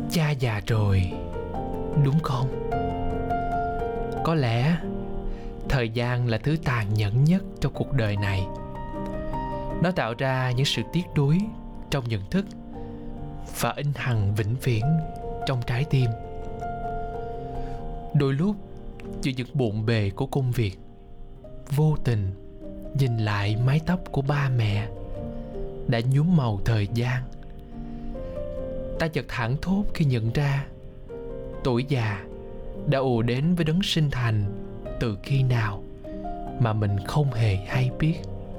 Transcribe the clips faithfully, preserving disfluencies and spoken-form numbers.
Cha già rồi, đúng không? Có lẽ thời gian là thứ tàn nhẫn nhất trong cuộc đời này. Nó tạo ra những sự tiếc nuối trong nhận thức và in hằn vĩnh viễn trong trái tim. Đôi lúc, giữa những bộn bề của công việc, vô tình nhìn lại mái tóc của ba mẹ đã nhuốm màu thời gian, ta chợt thảng thốt khi nhận ra tuổi già đã ùa đến với đấng sinh thành từ khi nào mà mình không hề hay biết.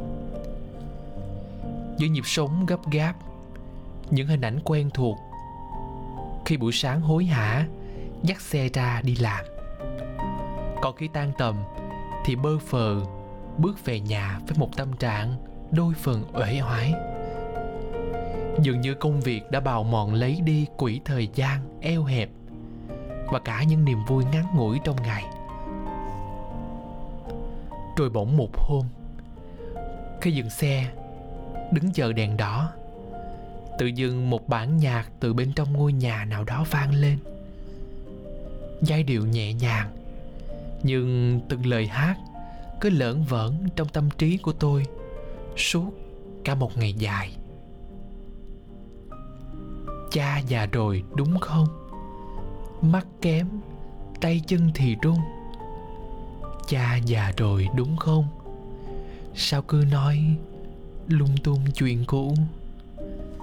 Giữa nhịp sống gấp gáp, những hình ảnh quen thuộc khi buổi sáng hối hả dắt xe ra đi làm, còn khi tan tầm thì bơ phờ bước về nhà với một tâm trạng đôi phần uể oải. Dường như công việc đã bào mòn lấy đi quỹ thời gian eo hẹp và cả những niềm vui ngắn ngủi trong ngày. Rồi bỗng một hôm, khi dừng xe đứng chờ đèn đỏ, tự dưng một bản nhạc từ bên trong ngôi nhà nào đó vang lên. Giai điệu nhẹ nhàng, nhưng từng lời hát cứ lởn vởn trong tâm trí của tôi suốt cả một ngày dài. Cha già rồi đúng không? Mắt kém, tay chân thì run. Cha già rồi đúng không? Sao cứ nói lung tung chuyện cũ?